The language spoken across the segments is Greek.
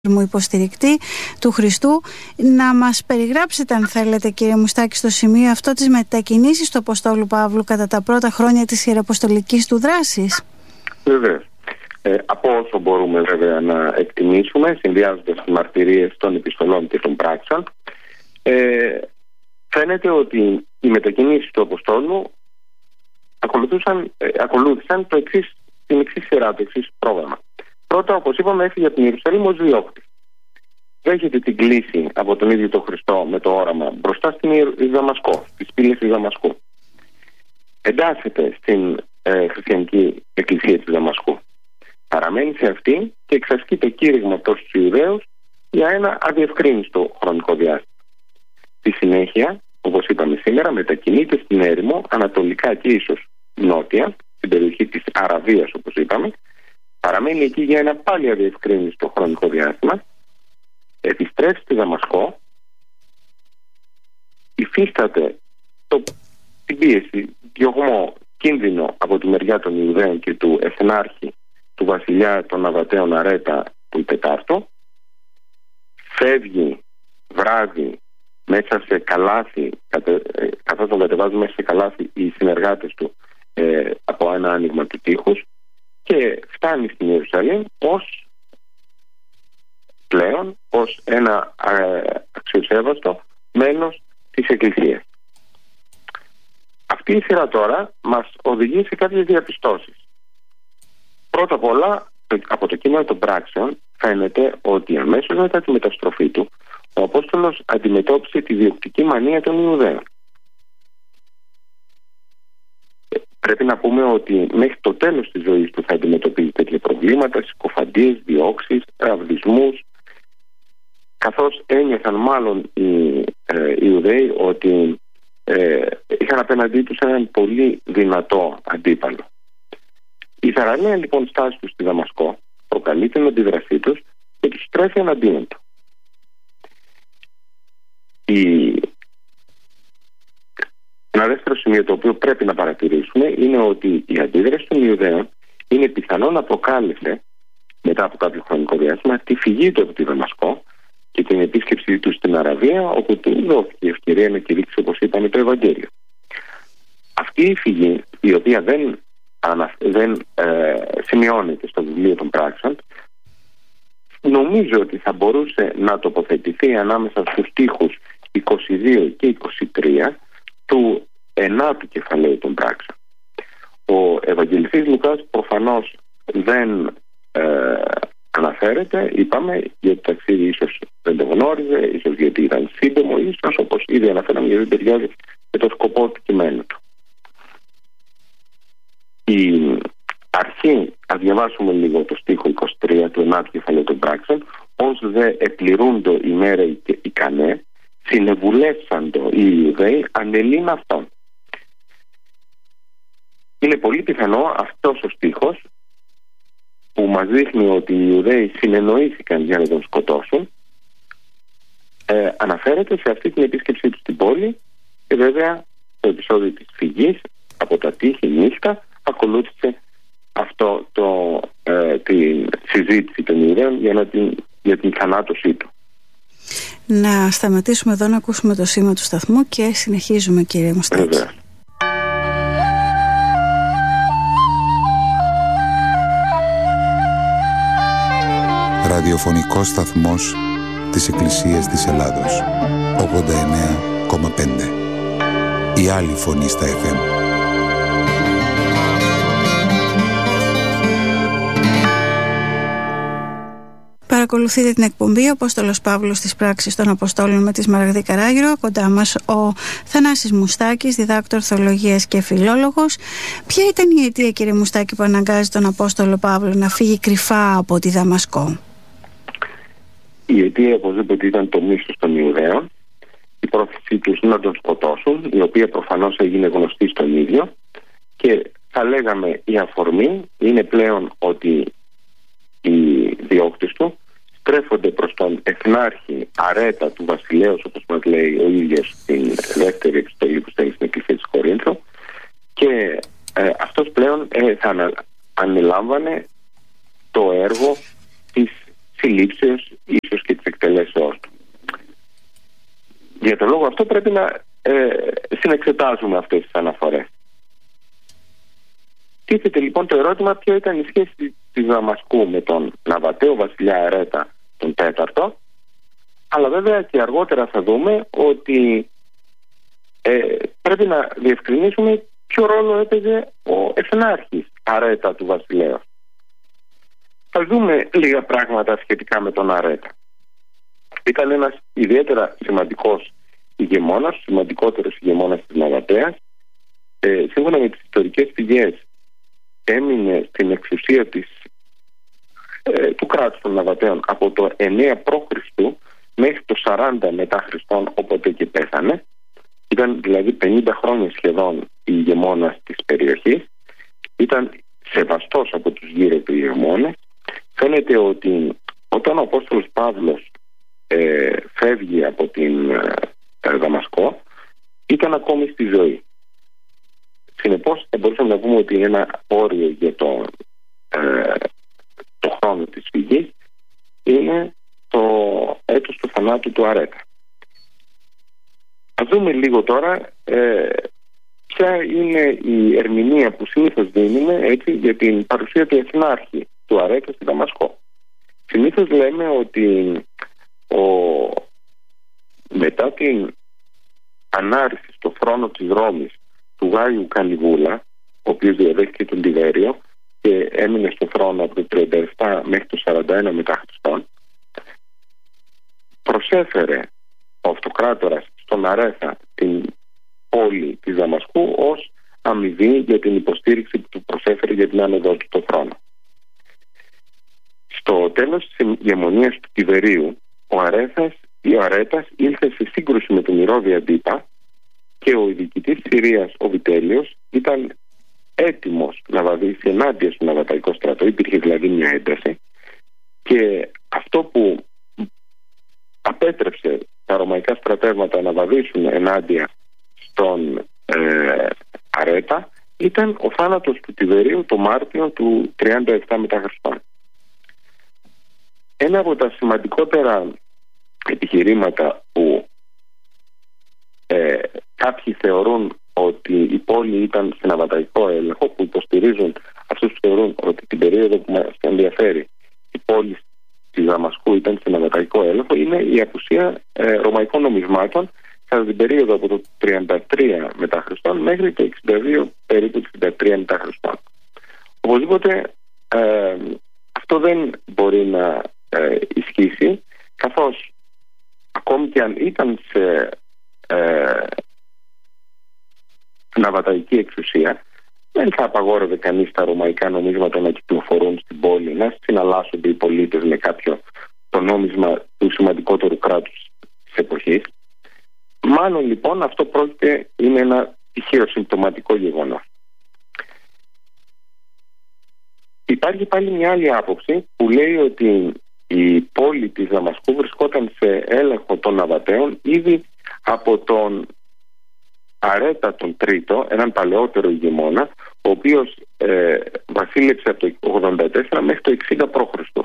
μου υποστηρικτή του Χριστού, να μας περιγράψετε, αν θέλετε, κύριε Μουστάκη, στο σημείο αυτό τις μετακινήσεις του Αποστόλου Παύλου κατά τα πρώτα χρόνια της ιεραποστολικής του δράσης. Βεβαίως. Από όσο μπορούμε βέβαια να εκτιμήσουμε, συνδυάζοντας τις μαρτυρίες των επιστολών και των πράξεων, φαίνεται ότι οι μετακινήσεις του Αποστόλου ακολούθησαν την εξής σειρά, το εξής πρόγραμμα. Πρώτα, όπως είπαμε, έφυγε από την Ιερουσαλήμ ως διώκτης. Δέχεται την κλήση από τον ίδιο τον Χριστό με το όραμα μπροστά στην Δαμασκό, στις πύλες της Δαμασκού. Εντάσσεται στην χριστιανική εκκλησία της Δαμασκού. Παραμένει σε αυτή και εξασκεί το κήρυγμα προς τους Ιουδαίους για ένα αδιευκρίνιστο χρονικό διάστημα. Στη συνέχεια, όπως είπαμε σήμερα, μετακινείται στην έρημο, ανατολικά και ίσως νότια, στην περιοχή της Αραβίας, όπως είπαμε. Παραμένει εκεί για ένα πάλι αδιευκρίνιστο χρονικό διάστημα. Επιστρέφει στη Δαμασκό. Υφίσταται την πίεση, διωγμό, κίνδυνο από τη μεριά των Ιουδαίων και του εθνάρχη, του βασιλιά των Ναβατέων Αρέτα, του Τετάρτου. Φεύγει βράδυ μέσα σε καλάθι, καθώς τον κατεβάζουν μέσα σε καλάθι οι συνεργάτες του από ένα άνοιγμα του τείχους, και φτάνει στην Ιερουσαλήμ ως ένα αξιοσέβαστο μέλος της Εκκλησίας. Αυτή η σειρά τώρα μας οδηγεί σε κάποιες διαπιστώσεις. Πρώτα απ' όλα, από το κείμενο των πράξεων φαίνεται ότι αμέσως μετά τη μεταστροφή του, ο Απόστολος αντιμετώπισε τη διοκτική μανία των Ιουδαίων. Πρέπει να πούμε ότι μέχρι το τέλος της ζωής του θα αντιμετωπίζει τέτοια προβλήματα, συκοφαντίες, διώξεις, ραβδισμούς, καθώς ένιωθαν μάλλον οι Ιουδαίοι ότι είχαν απέναντί τους έναν πολύ δυνατό αντίπαλο. Η θαραλέα λοιπόν στάση τους στη Δαμασκό προκαλεί την αντίδρασή τους και τους στρέφει εναντίον του. Ένα δεύτερο σημείο το οποίο πρέπει να παρατηρήσουμε είναι ότι η αντίδραση των Ιουδαίων είναι πιθανό να προκάλεσε μετά από κάποιο χρονικό διάστημα τη φυγή του από τη Δαμασκό και την επίσκεψή του στην Αραβία, όπου του δόθηκε η ευκαιρία να κηρύξει, όπως είπαμε, το Ευαγγέλιο. Αυτή η φυγή, η οποία δεν σημειώνεται στο βιβλίο των πράξεων, νομίζω ότι θα μπορούσε να τοποθετηθεί ανάμεσα στους στίχους 22 και 23 του 9ου κεφαλαίου των πράξεων. Ο Ευαγγελιστής Λουκάς προφανώς δεν αναφέρεται, είπαμε, γιατί το ταξίδι ίσως δεν το γνώριζε, ίσως γιατί ήταν σύντομο, ίσως όπως ήδη αναφέραμε, γιατί δεν ταιριάζει με το σκοπό του κειμένου του. Η αρχή, ας διαβάσουμε λίγο το στίχο 23 του 9ου κεφαλαίου των πράξεων. «Ως δε επληρούντο ημέρα ικανέ, συνεβουλεύσαντο οι Ιουδαίοι ανελήν αυτόν». Είναι πολύ πιθανό αυτός ο στίχος, που μας δείχνει ότι οι Ιουδαίοι συνεννοήθηκαν για να τον σκοτώσουν, αναφέρεται σε αυτή την επίσκεψή του στην πόλη, και βέβαια το επεισόδιο της φυγής από τα τείχη νύχτα ακολούθησε αυτό τη συζήτηση των Ιουδαίων για την θανάτωσή του. Να σταματήσουμε εδώ να ακούσουμε το σήμα του σταθμού και συνεχίζουμε, κύριε Μουστάκη. Ραδιοφωνικός σταθμός της Εκκλησίας της Ελλάδος, 89,5. Η άλλη φωνή στα FM. Παρακολουθείτε την εκπομπή «Ο Απόστολος Παύλος στις πράξεις των Αποστόλων» με τη Σμαραγδή Καράγυρο. Κοντά μας ο Θανάσης Μουστάκης, διδάκτορ θεολογίας και φιλόλογος. Ποια ήταν η αιτία, κύριε Μουστάκη, που αναγκάζει τον Απόστολο Παύλο να φύγει κρυφά από τη Δαμασκό? Η αιτία οπωσδήποτε ήταν το μίσος των Ιουδαίων, η πρόθεσή τους να τον σκοτώσουν, η οποία προφανώς έγινε γνωστή στον ίδιο, και θα λέγαμε η αφορμή είναι πλέον ότι οι διώκτες του στρέφονται προς τον εθνάρχη Αρέτα του βασιλέως, όπως μας λέει ο ίδιος στην δεύτερη επιστολή που στέλνει στην Εκκλησία της Κορίνθου, και αυτός πλέον θα ανελάμβανε το έργο της συλλήψεως, ίσως και της εκτελέσεώς του. Για τον λόγο αυτό πρέπει να συνεξετάζουμε αυτές τις αναφορές. Τίθεται λοιπόν το ερώτημα ποια ήταν η σχέση της Δαμασκού με τον Ναβαταίο βασιλιά Αρέτα τον τέταρτο, αλλά βέβαια και αργότερα θα δούμε ότι πρέπει να διευκρινίσουμε ποιο ρόλο έπαιζε ο εθνάρχης Αρέτα του βασιλέως. Θα δούμε λίγα πράγματα σχετικά με τον Αρέτα. Ήταν ένας ιδιαίτερα σημαντικός ηγεμόνας, σημαντικότερος ηγεμόνας της Ναβατέας. Σύμφωνα με τις ιστορικές πηγές, έμεινε στην εξουσία του κράτους των Ναβατέων από το 9 π.Χ. μέχρι το 40 μετά Χριστόν, όποτε και πέθανε. Ήταν δηλαδή 50 χρόνια σχεδόν ηγεμόνας της περιοχής. Ήταν σεβαστός από τους γύρω του ηγεμόνες. Φαίνεται ότι όταν ο Απόστολος Παύλος φεύγει από την Δαμασκό, ήταν ακόμη στη ζωή. Συνεπώς θα μπορούσαμε να πούμε ότι ένα όριο για το χρόνο της φυγής είναι το έτος του θανάτου του Αρέτα. Ας δούμε λίγο τώρα ποια είναι η ερμηνεία που συνήθως δίνουμε για την παρουσία του εθνάρχη του Αρέτα στη Δαμασκό. Συνήθως λέμε ότι μετά την ανάρρηση στο θρόνο της Ρώμης του Γάιου Καλιγούλα, ο οποίος διαδέχθηκε τον Τιβέριο και έμεινε στο θρόνο από το 37 μέχρι το 41 μετά Χριστόν, προσέφερε ο αυτοκράτορας στον Αρέτα την πόλη της Δαμασκού ως αμοιβή για την υποστήριξη που του προσέφερε για την άνοδό του στο θρόνο. Στο τέλος της ηγεμονίας του Τιβερίου, ο Αρέτας ήλθε σε σύγκρουση με τον Ηρώδη Αντίπα και ο διοικητής της Συρίας, ο Βιτέλιος, ήταν έτοιμος να βαδίσει ενάντια στον Ναβαταϊκό στρατό. Υπήρχε δηλαδή μια ένταση, και αυτό που απέτρεψε τα ρωμαϊκά στρατεύματα να βαδίσουν ενάντια στον Αρέτα ήταν ο θάνατος του Τιβερίου το Μάρτιο του 37 μετά Χριστόν. Ένα από τα σημαντικότερα επιχειρήματα που κάποιοι θεωρούν ότι η πόλη ήταν σε ναβαταϊκό έλεγχο, που υποστηρίζουν αυτούς που θεωρούν ότι την περίοδο που μας ενδιαφέρει η πόλη της Δαμασκού ήταν σε ναβαταϊκό έλεγχο, είναι η απουσία ρωμαϊκών νομισμάτων κατά την περίοδο από το 33 μετά Χριστόν μέχρι το 62 περίπου 63 μετά Χριστόν. Οπωσδήποτε αυτό δεν μπορεί να ισχύσει, καθώς ακόμη και αν ήταν σε ναβαταϊκή εξουσία, δεν θα απαγόρευε κανείς τα ρωμαϊκά νομίσματα να κυκλοφορούν στην πόλη, να συναλλάσσονται οι πολίτες με κάποιο το νόμισμα του σημαντικότερου κράτους της εποχής. Μάλλον λοιπόν αυτό πρόκειται είναι ένα τυχαίο συμπτωματικό γεγονός. Υπάρχει πάλι μια άλλη άποψη που λέει ότι η πόλη της Δαμασκού βρισκόταν σε έλεγχο των Ναβατέων ήδη από τον Αρέτα τον Τρίτο, έναν παλαιότερο ηγεμόνα, ο οποίος βασίλεψε από το 84 μέχρι το 60 π.Χ.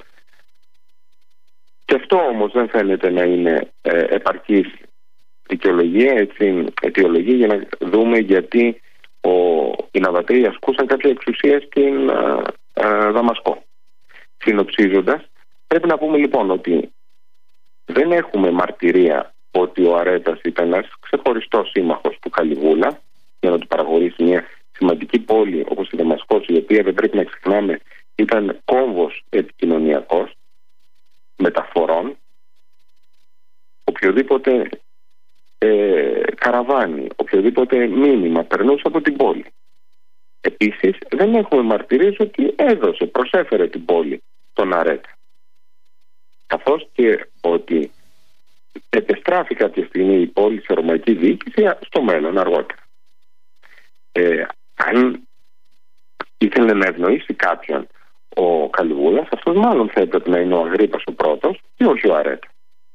Και αυτό όμως δεν φαίνεται να είναι επαρκής αιτιολογία για να δούμε γιατί οι Ναβατέοι ασκούσαν κάποια εξουσία στην Δαμασκό. Συνοψίζοντας, πρέπει να πούμε λοιπόν ότι δεν έχουμε μαρτυρία ότι ο Αρέτας ήταν ένας ξεχωριστός σύμμαχος του Καλιγούλα για να του παραχωρήσει μια σημαντική πόλη όπως η Δαμασκός, η οποία δεν πρέπει να ξεχνάμε ήταν κόμβος επικοινωνιακός μεταφορών. Οποιοδήποτε καραβάνι, οποιοδήποτε μήνυμα περνούσε από την πόλη. Επίσης δεν έχουμε μαρτυρίες ότι προσέφερε την πόλη τον Αρέτα, καθώς και ότι επεστράφει κάποια στιγμή η πόλη σε ρωμαϊκή διοίκηση στο μέλλον αργότερα. Αν ήθελε να ευνοήσει κάποιον ο Καλιγούλας, αυτός μάλλον θα έπρεπε να είναι ο Αγρίππας ο πρώτος και όχι ο Αρέτα.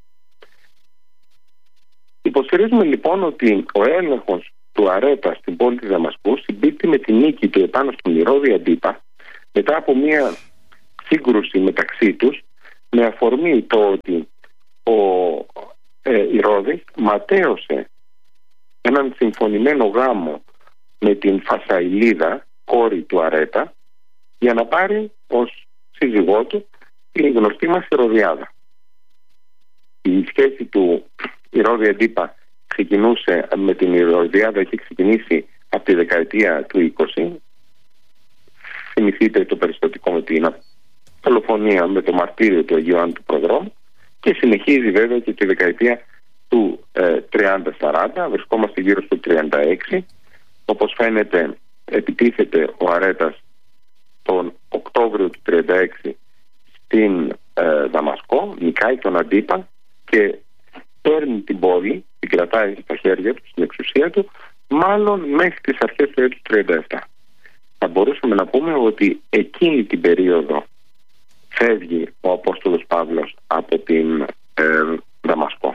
Υποστηρίζουμε λοιπόν ότι ο έλεγχος του Αρέτα στην πόλη της Δαμασκού συμπίπτει με τη νίκη του επάνω στον Ηρώδη Αντίπα μετά από μια σύγκρουση μεταξύ τους με αφορμή το ότι ο Ηρώδης ματέωσε έναν συμφωνημένο γάμο με την Φασαηλίδα, κόρη του Αρέτα, για να πάρει ως σύζυγό του την γνωστή μας Ηρωδιάδα. Η σχέση του Ηρώδη Αντίπα ξεκινούσε με την Ηρωδιάδα, έχει ξεκινήσει από τη δεκαετία του 20. Θυμηθείτε το περιστατικό με την δολοφονία με το μαρτύριο του Αγίου Ιωάννου του Προδρόμου, και συνεχίζει βέβαια και τη δεκαετία του 30-40. Βρισκόμαστε γύρω στο 36. Όπως φαίνεται, επιτίθεται ο Αρέτας τον Οκτώβριο του 36 στην Δαμασκό, νικάει τον Αντίπα και παίρνει την πόλη, την κρατάει στα χέρια του, στην εξουσία του, μάλλον μέχρι τις αρχές του έτους 37. Θα μπορούσαμε να πούμε ότι εκείνη την περίοδο φεύγει ο Απόστολος Παύλος από την Δαμασκό.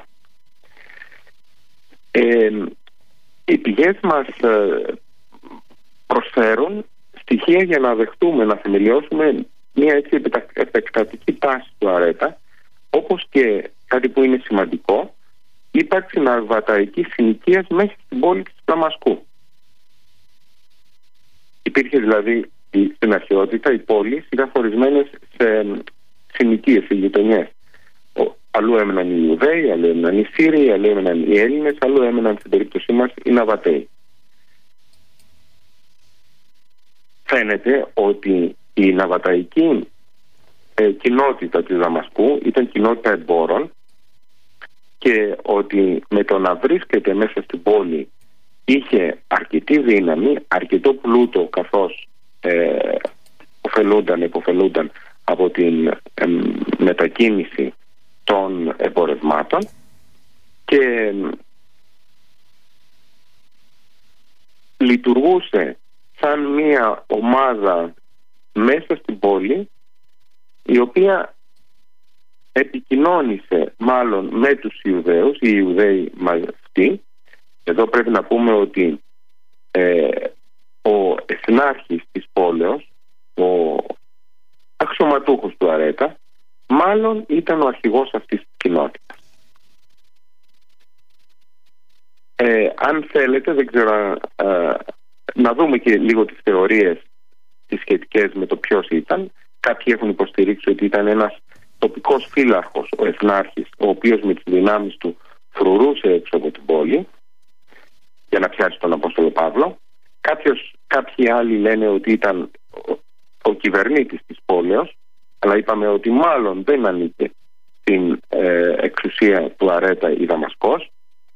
Οι πηγές μας προσφέρουν στοιχεία για να δεχτούμε, να θεμελιώσουμε μια έτσι επεκτατική τάση του Αρέτα, όπως και κάτι που είναι σημαντικό, ύπαρξη ναυαταϊκής συνοικίας μέσα στην πόλη της Δαμασκού. Υπήρχε δηλαδή στην αρχαιότητα οι πόλεις ήταν χωρισμένες σε συνοικίες, σε γειτονιές. Αλλού έμεναν οι Ιουδαίοι, αλλού έμεναν οι Σύριοι, αλλού έμεναν οι Έλληνες, αλλού έμεναν στην περίπτωσή μας οι Ναβαταίοι. Φαίνεται ότι η ναβαταϊκή κοινότητα της Δαμασκού ήταν κοινότητα εμπόρων και ότι με το να βρίσκεται μέσα στην πόλη είχε αρκετή δύναμη, αρκετό πλούτο, καθώς υποφελούνταν από την μετακίνηση των εμπορευμάτων, και λειτουργούσε σαν μια ομάδα μέσα στην πόλη, η οποία επικοινώνησε μάλλον με τους Ιουδαίους, οι Ιουδαίοι μαζευτοί. Εδώ πρέπει να πούμε ότι ο εθνάρχης της πόλεως, ο αξιωματούχος του Αρέτα, μάλλον ήταν ο αρχηγός αυτής της κοινότητας. Αν θέλετε, δεν ξέρω, να δούμε και λίγο τις θεωρίες τις σχετικές με το ποιος ήταν. Κάποιοι έχουν υποστηρίξει ότι ήταν ένας τοπικός φύλαρχος, ο εθνάρχης, ο οποίος με τις δυνάμεις του φρουρούσε έξω από την πόλη για να πιάσει τον Απόστολο Παύλο. Κάποιοι άλλοι λένε ότι ήταν ο κυβερνήτης της πόλεως, αλλά είπαμε ότι μάλλον δεν ανήκε στην εξουσία του Αρέτα η Δαμασκός.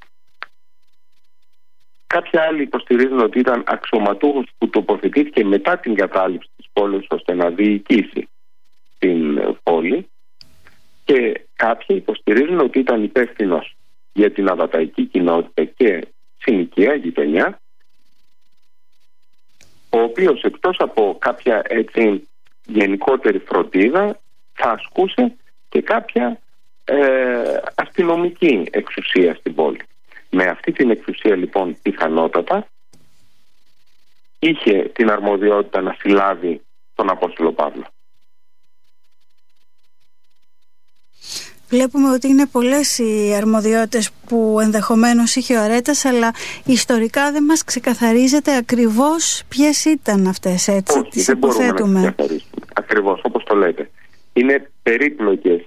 Κάποιοι άλλοι υποστηρίζουν ότι ήταν αξιωματούχος που τοποθετήθηκε μετά την κατάληψη της πόλης ώστε να διοικήσει την πόλη, και κάποιοι υποστηρίζουν ότι ήταν υπεύθυνος για την ναβαταϊκή κοινότητα και συνοικία, γειτονιά, ο οποίος εκτός από κάποια έτσι γενικότερη φροντίδα θα ασκούσε και κάποια αστυνομική εξουσία στην πόλη. Με αυτή την εξουσία λοιπόν πιθανότατα είχε την αρμοδιότητα να συλλάβει τον Απόστολο Παύλο. Βλέπουμε ότι είναι πολλές οι αρμοδιότητες που ενδεχομένως είχε ο Αρέτας, αλλά ιστορικά δεν μας ξεκαθαρίζεται ακριβώς ποιες ήταν αυτές, έτσι. Όχι, τις δεν υποθέτουμε. Μπορούμε να ξεκαθαρίσουμε. Ακριβώς, όπως το λέτε. Είναι περίπλοκες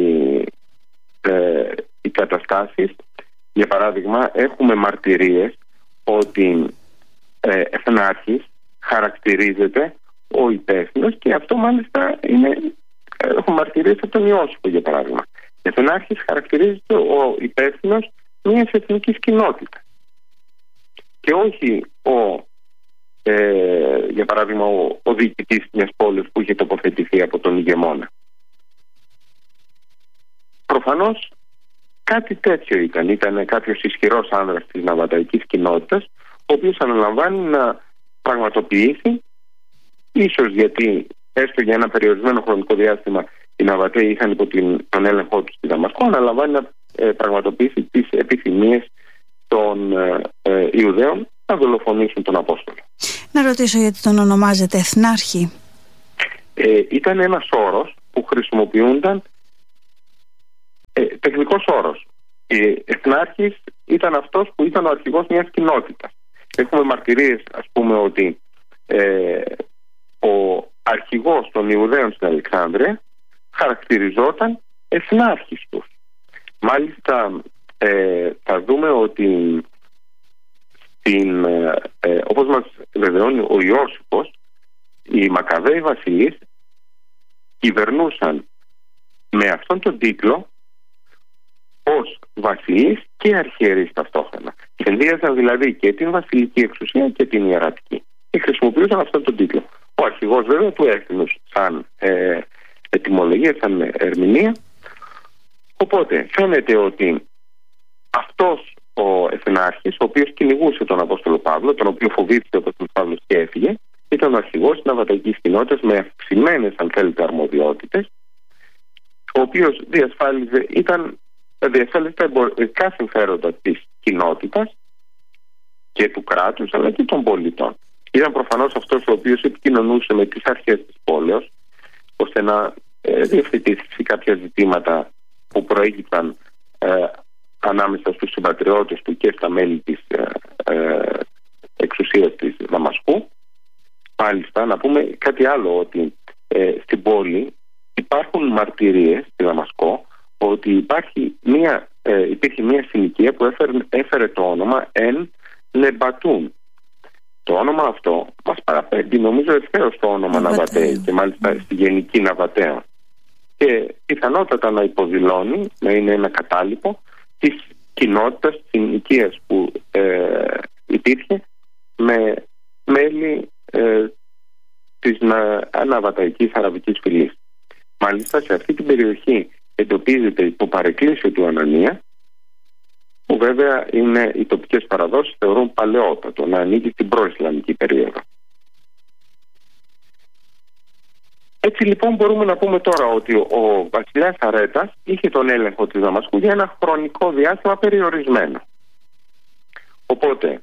οι καταστάσεις. Για παράδειγμα, έχουμε μαρτυρίες ότι εθνάρχης χαρακτηρίζεται ο υπεύθυνος, και αυτό μάλιστα έχουμε μαρτυρίες από τον Ιώσυπο, για παράδειγμα. Εθνάρχης χαρακτηρίζεται ο υπεύθυνος μιας εθνικής κοινότητας και όχι για παράδειγμα ο διοικητής μιας πόλης που είχε τοποθετηθεί από τον ηγεμόνα. Προφανώς κάτι τέτοιο ήταν κάποιος ισχυρός άνδρας της ναβαταϊκής κοινότητας, ο οποίος αναλαμβάνει να πραγματοποιήσει, ίσως γιατί έστω για ένα περιορισμένο χρονικό διάστημα οι Ναβαταίοι είχαν υπό τον έλεγχό τους στη Δαμασκό, αναλαμβάνει να πραγματοποιήσει τις επιθυμίες των Ιουδαίων να δολοφονήσουν τον Απόστολο. Να ρωτήσω γιατί τον ονομάζεται εθνάρχη. Ήταν ένας όρος που χρησιμοποιούνταν τεχνικός όρος. Εθνάρχης ήταν αυτός που ήταν ο αρχηγός μιας κοινότητας. Έχουμε μαρτυρίες, ας πούμε, ότι ο αρχηγός των Ιουδαίων στην Αλεξάνδρεια χαρακτηριζόταν εθνάρχης τους. Μάλιστα θα δούμε ότι όπως μας βεβαιώνει ο Ιώσυπος, οι Μακαβαίοι βασιλείς κυβερνούσαν με αυτόν τον τίτλο ως βασιλείς και αρχιερείς ταυτόχρονα. Ενδύαζαν δηλαδή και την βασιλική εξουσία και την ιερατική και χρησιμοποιούσαν αυτόν τον τίτλο. Ο αρχηγός βέβαια του έθνου σαν ετυμολογία, σαν ερμηνεία. Οπότε φαίνεται ότι αυτός ο εθνάρχης, ο οποίος κυνηγούσε τον Απόστολο Παύλο, τον οποίο φοβήθηκε ο Απόστολος Παύλος και έφυγε, ήταν ο αρχηγός της ναυαταϊκής κοινότητας με αυξημένες, αν θέλετε, αρμοδιότητες, ο οποίος διασφάλιζε τα εμπορικά συμφέροντα της κοινότητας και του κράτους, αλλά και των πολιτών. Ήταν προφανώς αυτός ο οποίος επικοινωνούσε με τις αρχές της πόλεως, ώστε να διευθετήσει κάποια ζητήματα που προέκυπταν ανάμεσα στους συμπατριώτες του και στα μέλη της εξουσίας της Δαμασκού. Μάλιστα, να πούμε κάτι άλλο, ότι στην πόλη υπάρχουν μαρτυρίες στη Δαμασκό ότι υπήρχε μια συνοικία που έφερε το όνομα Εν Νεμπατούν. Το όνομα αυτό μας παραπέμπει, νομίζω, ευθέως στο όνομα Ναβατέη και μάλιστα στη γενική Ναβατέα. Και πιθανότατα να υποδηλώνει, να είναι ένα κατάλοιπο της κοινότητας, της συνοικίας που υπήρχε με μέλη της Ναβαταϊκής Αραβικής Φυλής. Μάλιστα σε αυτή την περιοχή εντοπίζεται το παρεκκλήσιο του Ανανία, που βέβαια είναι οι τοπικές παραδόσεις θεωρούν παλαιότατο, να ανήκει στην προϊσλαμική περίοδο. Έτσι λοιπόν μπορούμε να πούμε τώρα ότι ο βασιλιάς Αρέτας είχε τον έλεγχο της Δαμασκού για ένα χρονικό διάστημα περιορισμένο. Οπότε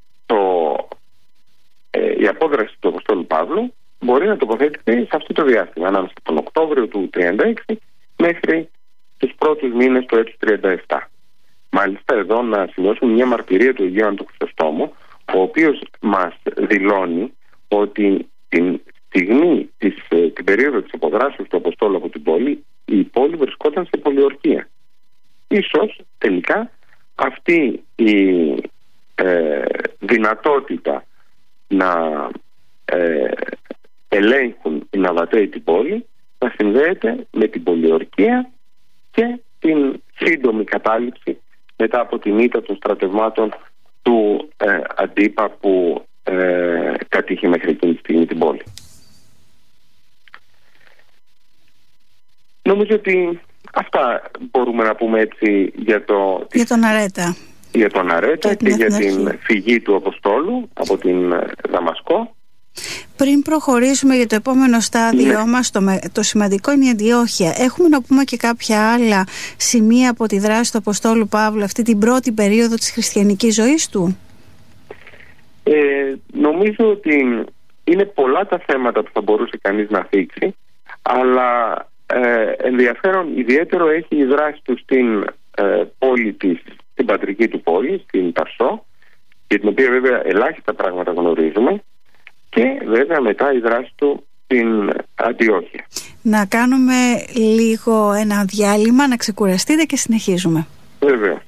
η απόδραση του Αποστόλου Παύλου μπορεί να τοποθετηθεί σε αυτό το διάστημα, ανάμεσα τον Οκτώβριο του 1936 μέχρι τους πρώτους μήνες του έτους 1937. Μάλιστα εδώ να σημειώσουμε μια μαρτυρία του Αγίου Άννου του Χρυσοστόμου, ο οποίος μας δηλώνει ότι την περίοδο της αποδράσεως του Αποστόλου από την πόλη, η πόλη βρισκόταν σε πολιορκία. Ίσως τελικά αυτή η δυνατότητα να ελέγχουν οι Ναβατέοι την πόλη να συνδέεται με την πολιορκία και την σύντομη κατάληψη μετά από την ήττα των στρατευμάτων του Αντίπα που κατήχε μέχρι εκείνη τη στιγμή την πόλη. Νομίζω ότι αυτά μπορούμε να πούμε έτσι για τον Αρέτα. Για τον Αρέτα και για την φυγή του Αποστόλου από την Δαμασκό. Πριν προχωρήσουμε για το επόμενο στάδιο μας, το σημαντικό είναι η Αντιόχεια. Έχουμε να πούμε και κάποια άλλα σημεία από τη δράση του Αποστόλου Παύλου αυτή την πρώτη περίοδο της χριστιανικής ζωής του? Νομίζω ότι είναι πολλά τα θέματα που θα μπορούσε κανείς να θίξει, αλλά ενδιαφέρον ιδιαίτερο έχει η δράση του στην πόλη της, στην πατρική του πόλη, στην Ταρσό, για την οποία βέβαια ελάχιστα πράγματα γνωρίζουμε, και βέβαια μετά η δράση του στην Αντιόχεια. Να κάνουμε λίγο ένα διάλειμμα, να ξεκουραστείτε και συνεχίζουμε. Βέβαια.